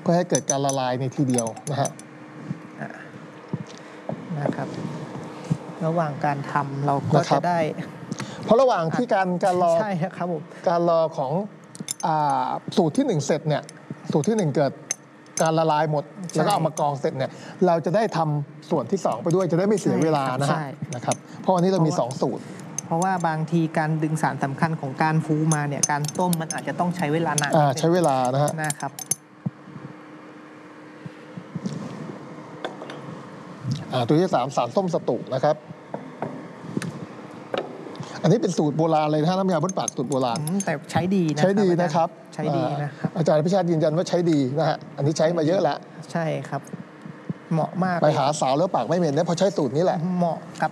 พื่อให้เกิดการละลายในทีเดียวนะฮะนะครับระหว่างการทำเราก็จะได้เพราะระหว่างที่การรอใช่ครับผมการรอของสูตรที่1เสร็จเนี่ยสูตรที่1เกิดการละลายหมดแล้วก็เอามากรองเสร็จเนี่ยเราจะได้ทำส่วนที่2ไปด้วยจะได้ไม่เสียเวลานะครับเพราะวันนี้เรามี2สูตรเพราะว่าบางทีการดึงสารสำคัญของการฟูมาเนี่ยการต้มมันอาจจะต้องใช้เวลานานใช้เวลานะครับตัวที่3สารส้มสตุนะครับอันนี้เป็นสูตรโบราณเลยนะน้ำยาบ้วนปากสูตรโบราณแต่ใช้ดีนะใช้ดีนะครับใช้ดีนะครับอาจารย์พิชาติยืนยันว่าใช้ดีนะฮะอันนี้ใช้มาเยอะแล้วใช่ครับเหมาะมากไปหาสาวแล้วปากไม่เหม็นเนี่ยพอใช้สูตรนี้แหละเหมาะกับ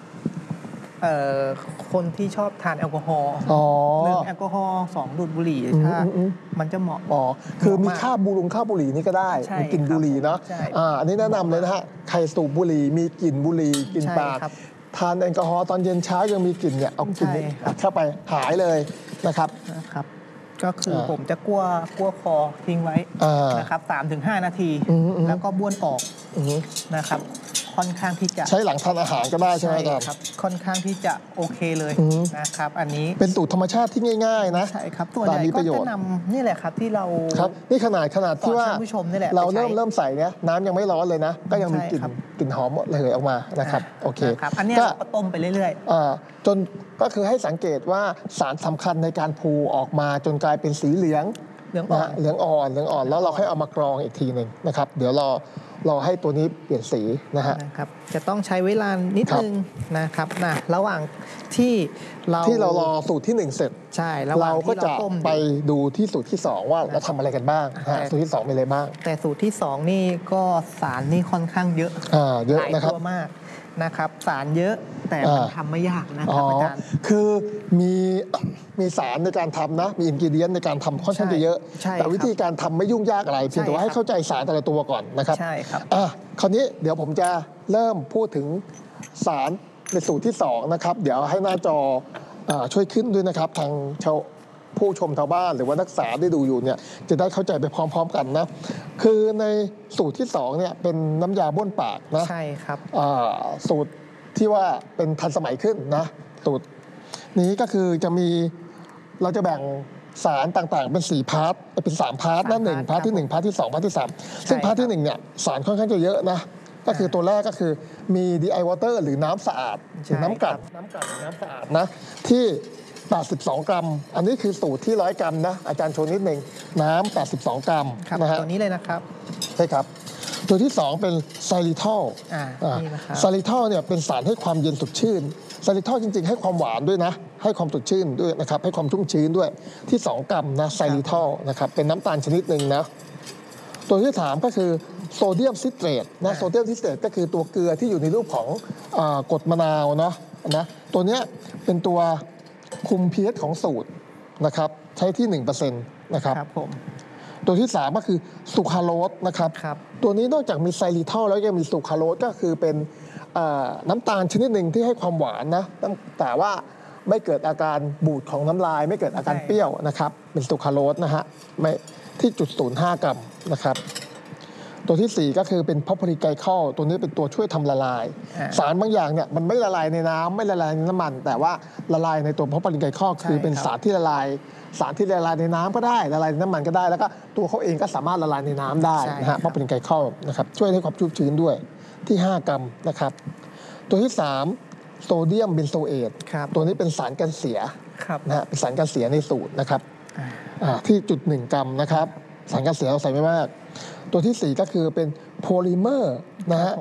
คนที่ชอบทานแอลกอฮอล์1แอลกอฮอล์2ดูดบุหรี่ถ้ามันจะเหมาะคือมีค่าบุหรี่นี่ก็ได้มีกลิ่นบุหรี่เนาะอันนี้แนะนำเลยนะฮะใครสูบบุหรี่มีกลิ่นบุหรี่กลิ่นปากทานแอลกอฮอล์ตอนเย็นเช้ายังมีกลิ่นเนี่ยเอากลิ่นนี้เข้าไปหายเลยนะครับก็คือผมจะกลัวคอทิ้งไว้นะครับ 3-5 นาทีแล้วก็บ้วนออกนะครับค่อนข้างที่จะใช้หลังทานอาหารก็ได้ใช่ไหมครับค่อนข้างที่จะโอเคเลยนะครับอันนี้เป็นสูตรธรรมชาติที่ง่ายๆนะใช่ครับตัวใหญ่ก็จะนำนี่แหละครับที่เราครับนี่ขนาดที่ว่าเราเริ่มใส่เนี่ยน้ำยังไม่ร้อนเลยนะก็ยังมีกลิ่นหอมระเหยออกมานะครับโอเคอันนี้ก็ต้มไปเรื่อยๆจนก็คือให้สังเกตว่าสารสำคัญในการพูออกมาจนกลายเป็นสีเหลืองอ่อนแล้วเราค่อยเอามากรองอีกทีหนึ่งนะครับเดี๋ยวเราให้ตัวนี้เปลี่ยนสีนะฮะจะต้องใช้เวลานิดนึงนะครับระหว่างที่เรารอสูตรที่1เสร็จใช่เราก็จะไปดูที่สูตรที่2ว่าเราทำอะไรกันบ้างสูตรที่2มีอะไรบ้างแต่สูตรที่2นี่ก็สารนี่ค่อนข้างเยอะนะครับตัวมากนะครับสารเยอะแต่มันทำไม่ยากนะครับอาจารย์คือมีสารในการทำนะมีอินกิเดียนในการทำค่อนข้างจะเยอะแต่วิธีการทำไม่ยุ่งยากอะไรเพียงแต่ว่าให้เข้าใจสารแต่ละตัวก่อนนะครับใช่ครับคราวนี้เดี๋ยวผมจะเริ่มพูดถึงสารในสูตรที่2นะครับเดี๋ยวให้หน้าจอช่วยขึ้นด้วยนะครับทางผู้ชมชาวบ้านหรือว่านักศึกษาได้ดูอยู่เนี่ยจะได้เข้าใจไปพร้อมๆกันนะคือในสูตรที่2เนี่ยเป็นน้ำยาบ้วนปากนะใช่ครับสูตรที่ว่าเป็นทันสมัยขึ้นนะสูตรนี้ก็คือเราจะแบ่งสารต่างๆเป็น4พาร์ทเป็น3พาร์ทนะ1พาร์ทที่1พาร์ทที่2พาร์ทที่3ซึ่งพาร์ทที่1เนี่ยสารค่อนข้างจะเยอะนะก็คือตัวแรกก็คือมี DI water หรือน้ำสะอาดหรือน้ำกลั่นน้ำสะอาดนะที่82 กรัมอันนี้คือสูตรที่100 กรัมนะอาจารย์โชว์นิดนึงน้ำ82 กรัมนะฮะตัวนี้เลยนะครับใช่ครับตัวที่2เป็นไซริทอลไซริทอลเนี่ยเป็นสารให้ความเย็นสดชื่นไซริทอลจริงๆให้ความหวานด้วยนะให้ความสดชื่นด้วยนะครับให้ความชุ่มชื้นด้วยที่2 กรัมนะไซริทอลนะครับเป็นน้ำตาลชนิดหนึ่งนะตัวที่3ก็คือโซเดียมซิตเรตนะโซเดียมซิตเรตก็คือตัวเกลือที่อยู่ในรูปของกรดมะนาวนะตัวนี้เป็นตัวคุม pH ของสูตรนะครับใช้ที่ 1% นะครับตัวที่3ก็คือซูคราโรสนะครับตัวนี้นอกจากมีไซริทอลแล้วยังมีซูคราโรสก็คือเป็นน้ำตาลชนิดหนึ่งที่ให้ความหวานนะแต่ว่าไม่เกิดอาการบูดของน้ำลายไม่เกิดอาการเปรี้ยวนะครับเป็นซูคราโรสนะฮะไม่ที่0.05 กรัมนะครับตัวที่4ก็คือเป็นพอพลีไกลคอลตัวนี้เป็นตัวช่วยทำละลายสารบางอย่างเนี่ยมันไม่ละลายในน้ำไม่ละลายในน้ำมันแต่ว่าละลายในตัวพอพลีไกลคอลคือเป็นสารที่ละลายในน้ำก็ได้ละลายในน้ำมันก็ได้แล้วก็ตัวเขาเองก็สามารถละลายในน้ำได้นะฮะพอพลีไกลคอลนะครับช่วยให้ความชุ่มชื้นด้วยที่5 กรัมนะครับตัวที่3โซเดียมเบนโซเอตตัวนี้เป็นสารกันเสียนะฮะเป็นสารกันเสียในสูตรนะครับที่0.1 กรัมนะครับสารกันเสียเราใส่ไม่มากตัวที่4ก็คือเป็นโพลิเมอร์นะฮะ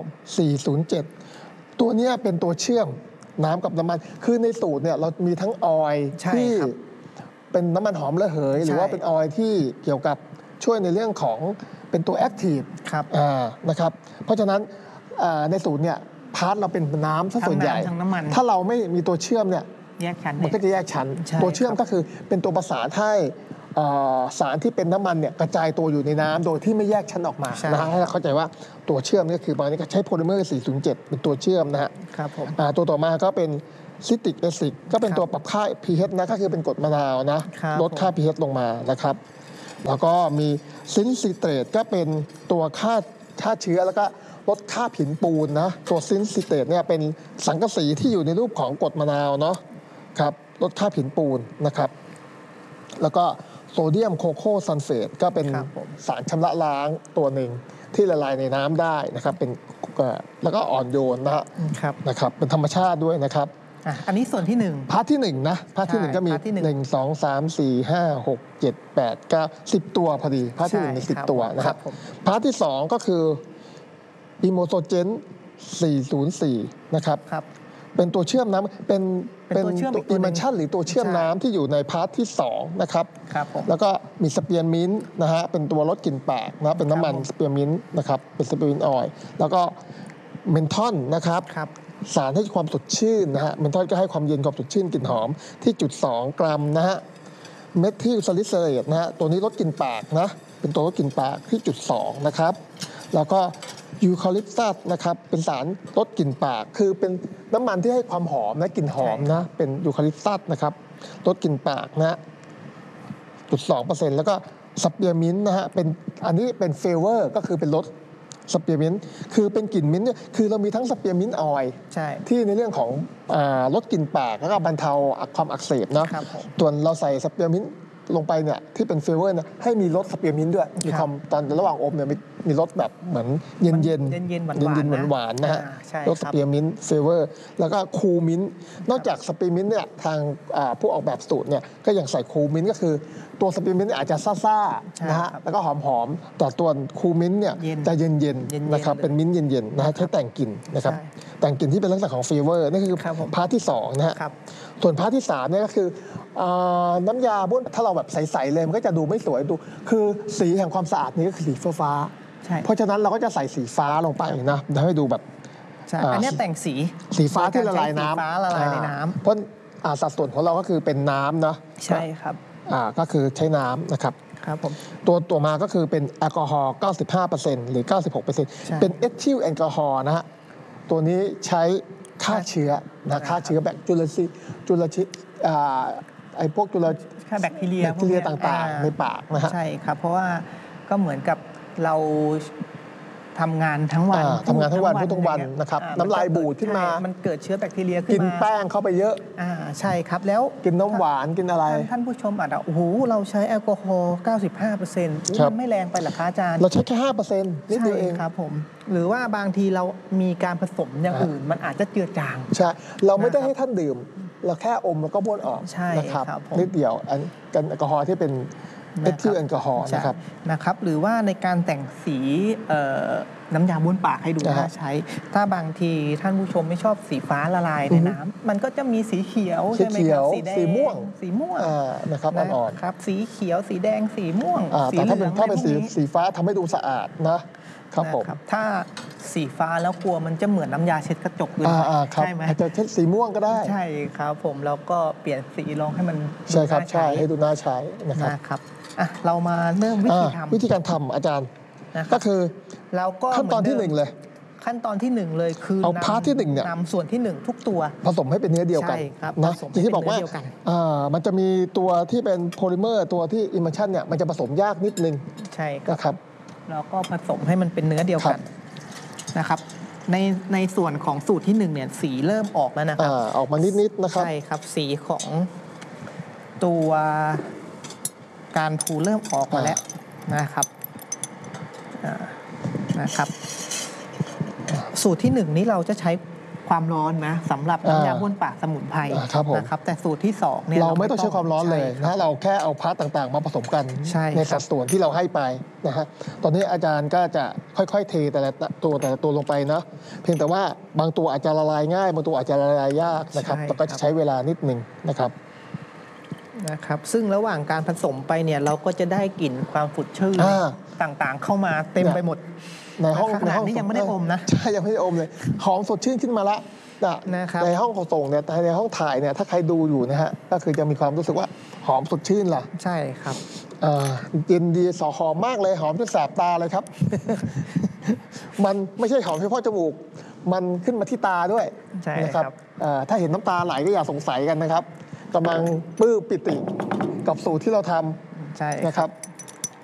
407ตัวนี้เป็นตัวเชื่อมน้ำกับน้ำมันคือในสูตรเนี่ยเรามีทั้งออยล์ที่เป็นน้ำมันหอมระเหยหรือว่าเป็นออยล์ที่เกี่ยวกับช่วยในเรื่องของเป็นตัวแอคทีฟนะครับเพราะฉะนั้นในสูตรเนี่ยพาร์ทเราเป็นน้ำซะส่วนใหญ่ถ้าเราไม่มีตัวเชื่อมเนี่ยมันก็จะแยกชั้นตัวเชื่อมก็คือเป็นตัวประสานให้สารที่เป็นน้ำมันเนี่ยกระจายตัวอยู่ในน้ำโดยที่ไม่แยกชั้นออกมานะฮะให้เราเข้าใจว่าตัวเชื่อมนี่ก็คือบางทีก็ใช้โพลิเมอร์407เป็นตัวเชื่อมนะฮะตัวต่อมาก็เป็นซิตริกแอซิดก็เป็นตัวปรับค่า pH นะก็คือเป็นกรดมะนาวนะลดค่า pH ลงมานะครับแล้วก็มีซินซิเตรตก็เป็นตัวฆ่าเชื้อแล้วก็ลดค่าผินปูนนะตัวซินซิเตรตเนี่ยเป็นสังกะสีที่อยู่ในรูปของกรดมะนาวเนาะครับลดค่าผินปูนนะครับแล้วก็โซเดียมโคโคซัลเฟตก็เป็นสารชำระล้างตัวหนึ่งที่ละลายในน้ำได้นะครับเป็นแล้วก็อ่อนโยนนะครับเป็นธรรมชาติด้วยนะครับอันนี้ส่วนที่1 พาร์ทที่1นะพาร์ทที่1ก็มี1 2 3 4 5 6 7 8 9 10ตัวพอดีพาร์ทที่1มี10ตัวนะครับพาร์ทที่2ก็คืออิโมโซเจน404นะครับเป็นตัวเชื่อมน้ำเป็นตัวอิมเมชันหรือตัวเชื่อมน้ำที่อยู่ในพาร์ทที่2นะครับแล้วก็มีสเปียร์มินต์นะฮะเป็นตัวลดกลิ่นปากนะเป็นน้ำมันสเปียร์มินต์นะครับเป็นสเปียร์มินต์ออยล์แล้วก็เมนทอลนะครับสารให้ความสดชื่นนะฮะเมนทอลก็ให้ความเย็นความสดชื่นกลิ่นหอมที่0.2 กรัมนะฮะเมทิลซาลิซิเลตนะฮะตัวนี้ลดกลิ่นปากนะเป็นตัวลดกลิ่นปากที่0.2 นะครับแล้วก็ยูคาลิปตัสนะครับเป็นสารลดกลิ่นปากคือเป็นน้ำมันที่ให้ความหอมนะกลิ่นหอมนะเป็นยูคาลิปตัสนะครับลดกลิ่นปากนะ0.2% แล้วก็สเปียร์มินต์นะฮะเป็นอันนี้เป็นเฟเวอร์ก็คือเป็นลดสเปียร์มินต์คือเป็นกลิ่นมิ้นต์เนี่ยคือเรามีทั้งสเปียร์มินต์ออยล์ที่ในเรื่องของลดกลิ่นปากแล้วก็บรรเทาความอักเสบเนาะส่วนเราใส่สเปียร์มินต์ลงไปเนี่ยที่เป็นเฟเวอร์เนี่ยให้มีรสสเปียร์มินต์ด้วยมีความตอนระหว่างอมเนี่ยมีรสแบบเหมือนเย็นหวานนะฮะรสสเปียร์มินต์เฟเวอร์แล้วก็คูลมินต์นอกจากสเปียร์มินต์เนี่ยทางผู้ออกแบบสูตรเนี่ยก็ยังใส่คูลมินต์ก็คือตัวสเปียร์มินต์อาจจะซ่าๆนะฮะแล้วก็หอมๆแต่ตัวคูลมินต์เนี่ยจะเย็นๆนะครับเป็นมิ้นต์เย็นๆนะฮะใช้แต่งกลิ่นนะครับแต่งกลิ่นที่เป็นลักษณะของเฟเวอร์นี่คือพาร์ทที่2นะฮะส่วนพาร์ทที่3เนี่ยก็คือน้ำยาบ้วนถ้าเราแบบใสๆเลยมันก็จะดูไม่สวยดูคือสีแห่งความสะอาดนี่ก็คือสีฟ้าเพราะฉะนั้นเราก็จะใส่สีฟ้าลงไปนะให้ดูแบบอันนี้แต่งสีฟ้าที่ละลายน้ำเพราะสัดส่วนของเราก็คือเป็นน้ำนะใช่ครับก็คือใช้น้ำนะครับครับผมตัวมาก็คือเป็นแอลกอฮอล์ 95% หรือ 96% เป็นเอทิลแอลกอฮอล์นะฮะตัวนี้ใช้ฆ่าเชื้อนะฆ่าเชื้อแบบจุลชีไอ้พวกฆ่าแบคทีเรียต่างๆในปากนะฮะใช่ครับเพราะว่าก็เหมือนกับเราทำงานทั้งวันทุกวันนะครับน้ำลายบูดขึ้นมามันเกิดเชื้อแบคทีเรียขึ้นมากินแป้งเข้าไปเยอะใช่ครับแล้วกินน้ำหวานกินอะไรท่านผู้ชมอาจจะโอ้โหเราใช้แอลกอฮอล์ 95% มันไม่แรงไปหรอคะอาจารย์เราใช้แค่ 5% นิดเดียวเองครับผมหรือว่าบางทีเรามีการผสมอย่างอื่นมันอาจจะเจือจางใช่เราไม่ได้ให้ท่านดื่มเราแค่อมแล้วก็บ้วนออกนะครับนิดเดียวกันแอลกอฮอล์ที่เป็นเอทิลแอลกอฮอล์นะครับหรือว่าในการแต่งสีน้ำยาบ้วนปากให้ดูน่าใช้ถ้าบางทีท่านผู้ชมไม่ชอบสีฟ้าละลายในน้ำมันก็จะมีสีเขียวใช่ไหมครับสีแดงสีม่วงนะครับอ่อนๆครับสีเขียวสีแดงสีม่วงสีเหลืองถ้าเป็นสีฟ้าทำให้ดูสะอาดนะครับผมถ้าสีฟ้าแล้วกลัวมันจะเหมือนน้ำยาเช็ดกระจกเลยใช่ไหมจะเช็ดสีม่วงก็ได้ใช่ครับผมแล้วก็เปลี่ยนสีลองให้มันใช่ครับใช่ให้ดูน่าใช้นะครับเรามาเริ่มวิธีการทำอาจารย์ก็คือเราก็ขั้นตอนที่1เลยขั้นตอนที่1เลยคือเอาพาร์ทที่1เนี่ยนำส่วนที่1ทุกตัวผสมให้เป็นเนื้อเดียวกันนะที่บอกว่ามันจะมีตัวที่เป็นโพลิเมอร์ตัวที่อิมเมชันเนี่ยมันจะผสมยากนิดนึงใช่นะครับเราก็ผสมให้มันเป็นเนื้อเดียวกันนะครับในส่วนของสูตรที่1เนี่ยสีเริ่มออกแล้วนะครับออกมานิดๆนะครับใช่ครับสีของตัวการพูเริ่มออกมาแล้วนะครับสูตรที่1นี้เราจะใช้ความร้อนนะสำหรับน้ำยาบ้วนปากสมุนไพรนะครับแต่สูตรที่2เนี่ยเราไม่ต้องใช้ความร้อนเลยนะเราแค่เอาพาร์ทต่างๆมาผสมกันในสัดส่วนที่เราให้ไปนะฮะตอนนี้อาจารย์ก็จะค่อยๆเทแต่ละตัวลงไปนะเพียงแต่ว่าบางตัวอาจจะละลายง่ายบางตัวอาจจะละลายยากนะครับก็จะใช้เวลานิดนึงนะครับซึ่งระหว่างการผสมไปเนี่ยเราก็จะได้กลิ่นความสดชื่นต่างๆเข้ามาเต็มไปหมดในห้องนี้ยังไม่ได้อมนะใช่ยังไม่ได้อมเลยหอมสดชื่นขึ้นมาละในห้องส่งเนี่ยในห้องถ่ายเนี่ยถ้าใครดูอยู่นะฮะก็คือจะมีความรู้สึกว่าหอมสดชื่นล่ะใช่ครับเย็นดีหอมมากเลยหอมจนแสบตาเลยครับมันไม่ใช่หอมเฉพาะจมูกมันขึ้นมาที่ตาด้วยนะครับถ้าเห็นน้ำตาไหลก็อย่าสงสัยกันนะครับกำลังปลื้มปิติกับสูตรที่เราทำนะครับ